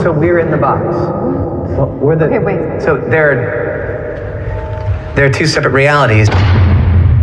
So we're in the box. Well, we're the. Okay, wait. So there are two separate realities.